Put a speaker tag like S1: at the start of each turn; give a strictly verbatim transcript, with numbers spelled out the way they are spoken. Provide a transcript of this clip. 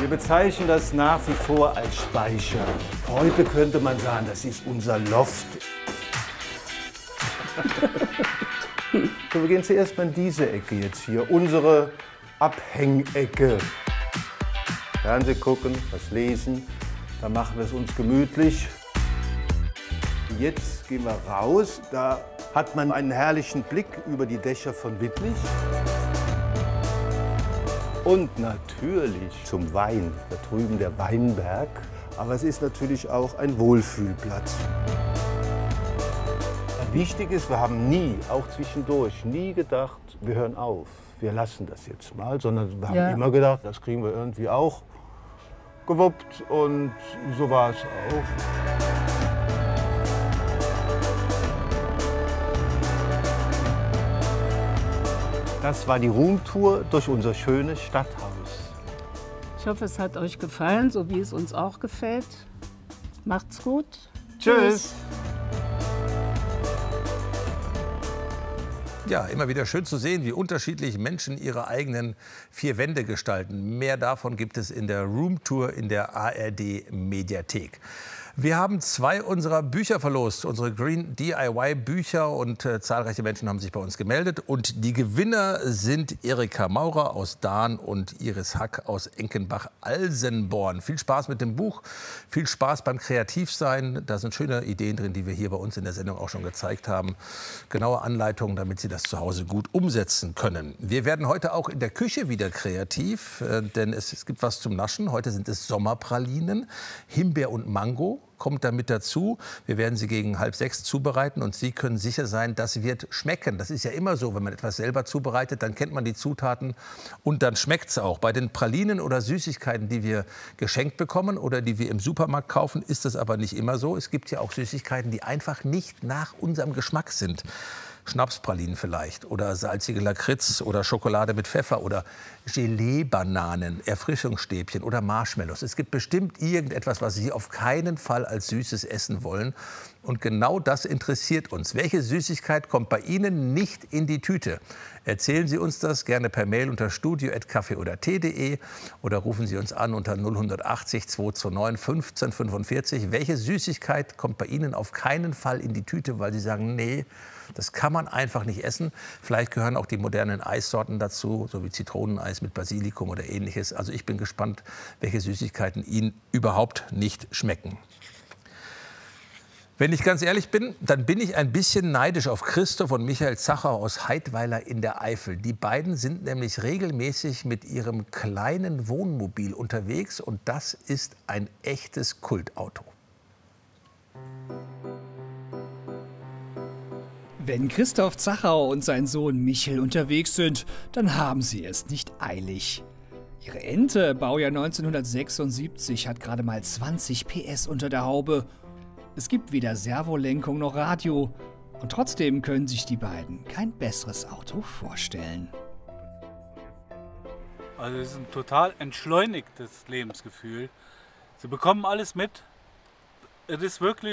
S1: Wir bezeichnen das nach wie vor als Speicher. Heute könnte man sagen, das ist unser Loft. So, wir gehen zuerst mal in diese Ecke jetzt hier, unsere Abhängecke. Fernsehen gucken, was lesen, da machen wir es uns gemütlich. Jetzt gehen wir raus, da hat man einen herrlichen Blick über die Dächer von Wittlich. Und natürlich zum Wein, da drüben der Weinberg. Aber es ist natürlich auch ein Wohlfühlplatz. Wichtig ist, wir haben nie, auch zwischendurch, nie gedacht, wir hören auf, wir lassen das jetzt mal, sondern wir haben ja. immer gedacht, das kriegen wir irgendwie auch gewuppt und so war es auch. Das war die Roomtour durch unser schönes Stadthaus.
S2: Ich hoffe, es hat euch gefallen, so wie es uns auch gefällt. Macht's gut.
S1: Tschüss.
S3: Ja, immer wieder schön zu sehen, wie unterschiedlich Menschen ihre eigenen vier Wände gestalten. Mehr davon gibt es in der Roomtour in der A R D-Mediathek. Wir haben zwei unserer Bücher verlost, unsere Green D I Y-Bücher, und äh, zahlreiche Menschen haben sich bei uns gemeldet. Und die Gewinner sind Erika Maurer aus Dahn und Iris Hack aus Enkenbach-Alsenborn. Viel Spaß mit dem Buch, viel Spaß beim Kreativsein. Da sind schöne Ideen drin, die wir hier bei uns in der Sendung auch schon gezeigt haben. Genaue Anleitungen, damit Sie das zu Hause gut umsetzen können. Wir werden heute auch in der Küche wieder kreativ, äh, denn es, es gibt was zum Naschen. Heute sind es Sommerpralinen, Himbeer und Mango. Kommt damit dazu. Wir werden sie gegen halb sechs zubereiten und Sie können sicher sein, das wird schmecken. Das ist ja immer so, wenn man etwas selber zubereitet, dann kennt man die Zutaten und dann schmeckt es auch. Bei den Pralinen oder Süßigkeiten, die wir geschenkt bekommen oder die wir im Supermarkt kaufen, ist das aber nicht immer so. Es gibt ja auch Süßigkeiten, die einfach nicht nach unserem Geschmack sind. Schnapspralinen vielleicht oder salzige Lakritz oder Schokolade mit Pfeffer oder Gelee-Bananen, Erfrischungsstäbchen oder Marshmallows. Es gibt bestimmt irgendetwas, was Sie auf keinen Fall als Süßes essen wollen. Und genau das interessiert uns. Welche Süßigkeit kommt bei Ihnen nicht in die Tüte? Erzählen Sie uns das gerne per Mail unter studio at kaffee oder tee punkt de oder rufen Sie uns an unter null achtzig, zweihundertneunundzwanzig, fünfzehn fünfundvierzig. Welche Süßigkeit kommt bei Ihnen auf keinen Fall in die Tüte, weil Sie sagen, nee, das kann man einfach nicht essen. Vielleicht gehören auch die modernen Eissorten dazu, so wie Zitroneneis mit Basilikum oder Ähnliches. Also ich bin gespannt, welche Süßigkeiten Ihnen überhaupt nicht schmecken. Wenn ich ganz ehrlich bin, dann bin ich ein bisschen neidisch auf Christoph und Michael Zacher aus Heidweiler in der Eifel. Die beiden sind nämlich regelmäßig mit ihrem kleinen Wohnmobil unterwegs und das ist ein echtes Kultauto.
S4: Wenn Christoph Zachau und sein Sohn Michel unterwegs sind, dann haben sie es nicht eilig. Ihre Ente, Baujahr neunzehnhundertsechsundsiebzig, hat gerade mal zwanzig P S unter der Haube. Es gibt weder Servolenkung noch Radio. Und trotzdem können sich die beiden kein besseres Auto vorstellen.
S5: Also es ist ein total entschleunigtes Lebensgefühl. Sie bekommen alles mit. Es ist wirklich